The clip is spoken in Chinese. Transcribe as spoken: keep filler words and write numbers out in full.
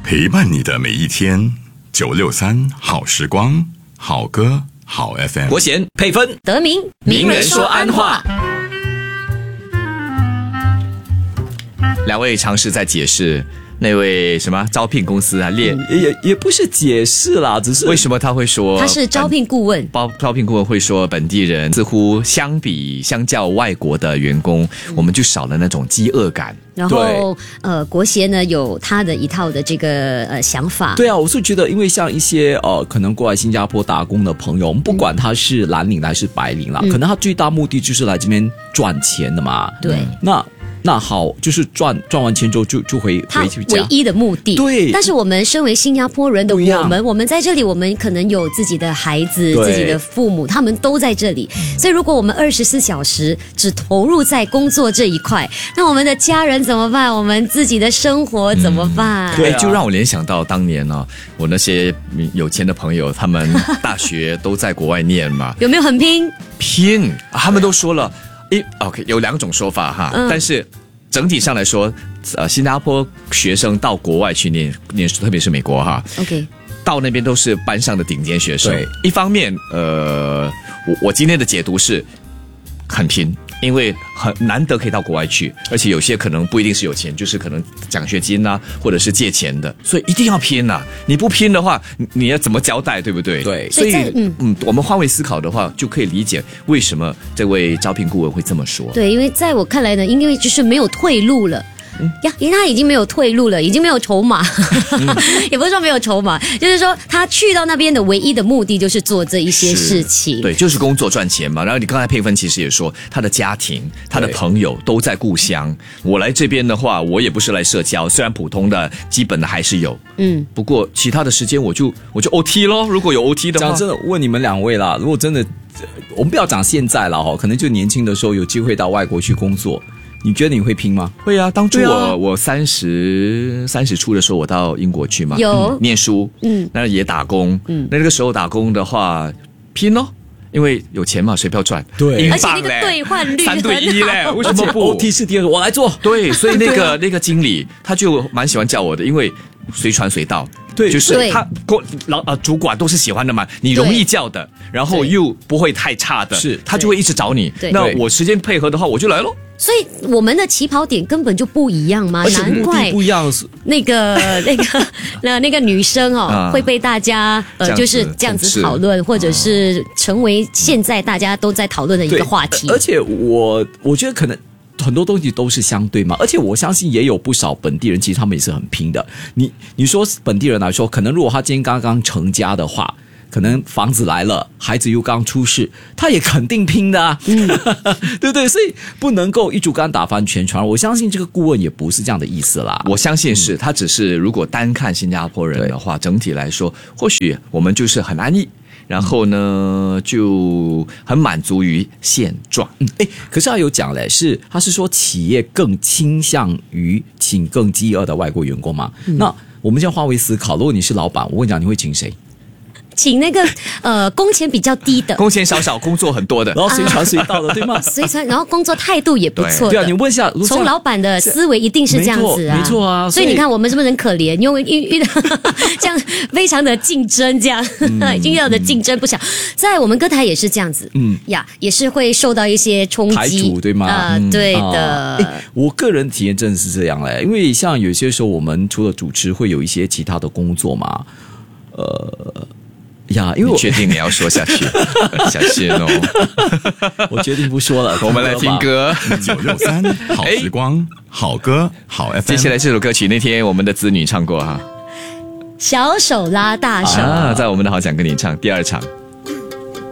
陪伴你的每一天。九六三好时光，好歌好 F M。 国贤配分得名名人说安话。两位尝试在解释那位什么招聘公司啊，列、 嗯、也也不是解释啦，只是为什么他会说他是招聘顾问， 招招聘顾问会说本地人似乎相比相较外国的员工，嗯、我们就少了那种饥饿感。 然后呃，国协呢有他的一套的这个呃想法。 对啊，我是觉得，因为像一些呃可能过来新加坡打工的朋友，不管他是蓝领还是白领啦，嗯、可能他最大目的就是来这边赚钱的嘛。 对， 嗯、那。那好，就是赚赚完钱之后就就回他回去家， 唯一的目的。 对， 但是我们身为新加坡人的我们，我们在这里，我们可能有自己的孩子、自己的父母，他们都在这里。所以，如果我们二十四小时只投入在工作这一块，那我们的家人怎么办？我们自己的生活怎么办？ 嗯、对、啊，就让我联想到当年呢、哦，我那些有钱的朋友，他们大学都在国外念嘛， 有没有很拼？ 拼，他们都说了。诶 OK 有两种说法哈、嗯，但是整体上来说，呃，新加坡学生到国外去念念书，特别是美国哈 ，OK， 到那边都是班上的顶尖学生。对，一方面，呃，我我今天的解读是很拼。因为很难得可以到国外去，而且有些可能不一定是有钱，就是可能奖学金啊，或者是借钱的，所以一定要拼啊！你不拼的话，你要怎么交代，对不对？ 对， 所以嗯嗯，我们换位思考的话，就可以理解为什么这位招聘顾问会这么说。 对，因为在我看来呢，因为就是没有退路了。嗯、呀，因为他已经没有退路了，已经没有筹码，嗯、也不是说没有筹码，就是说他去到那边的唯一的目的就是做这一些事情， 对，就是工作赚钱嘛。然后你刚才佩芬其实也说，他的家庭、他的朋友都在故乡。我来这边的话，我也不是来社交，虽然普通的、基本的还是有，嗯，不过其他的时间我就我就 O T 咯。如果有 O T 的话， 讲真的，问你们两位啦，如果真的，我们不要讲现在了哈，可能就年轻的时候有机会到外国去工作。你觉得你会拼吗？ 会啊，当初我、啊、我三十三十出的时候，我到英国去嘛， 有、 嗯、念书，嗯，那也打工，嗯，那个时候打工的话拼咯，因为有钱嘛，水票赚， 对， 而且那个兑换率三对一嘞，为什么不 O T 是第二个，我来做， 对，所以那个、啊、那个经理他就蛮喜欢叫我的，因为随传随到。对，就是他老呃主管都是喜欢的嘛，你容易叫的，然后又不会太差的，是他就会一直找你。那我时间配合的话，我就来咯。 所以我们的起跑点根本就不一样嘛，难怪不一样。 那个那个那那个女生哦、啊，会被大家呃就是这样子讨论，或者是成为现在大家都在讨论的一个话题。 而且我我觉得可能。很多东西都是相对嘛，而且我相信也有不少本地人，其实他们也是很拼的。你你说本地人来说，可能如果他今天刚刚成家的话，可能房子来了，孩子又刚出世，他也肯定拼的啊，嗯、对不对？所以不能够一竹竿打翻全船。我相信这个顾问也不是这样的意思啦。 我相信是、嗯、他只是如果单看新加坡人的话，整体来说，或许我们就是很安逸。然后呢，就很满足于现状。 嗯，哎，可是他有讲嘞，是他是说企业更倾向于请更饥饿的外国员工嘛？嗯、那我们现在换位思考，如果你是老板，我跟你讲，你会请谁？ 请那个呃工钱比较低的， 工钱少少，工作很多的， 然后随传随到的，对吗？ 随传，然后工作态度也不错的。 对啊，你问一下， 从老板的思维一定是这样子啊， 没错啊。 所以你看，我们是不是很可怜？因为遇遇到这样非常的竞争，这样、嗯、已经遇到的竞争不小。在我们歌台也是这样子，嗯呀，也是会受到一些冲击， 台主对吗？ 啊、呃，对的、 嗯啊。我个人体验真的是这样嘞，因为像有些时候我们除了主持，会有一些其他的工作嘛，呃。呀，因为我你确定你要说下去，小心哦。 我决定不说了， 我们来听歌。 九六三好时光，好歌好 F M。 接下来这首歌曲那天我们的子女唱过哈， 小手拉大手啊，在我们的好想跟你唱第二场。